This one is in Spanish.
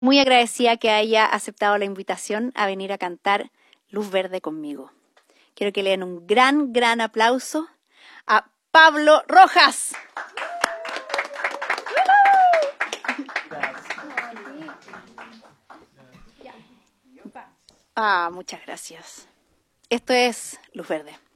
Muy agradecida que haya aceptado la invitación a venir a cantar Luz Verde conmigo. Quiero que le den un gran aplauso a Pablo Rojas. Muchas gracias. Esto es Luz Verde.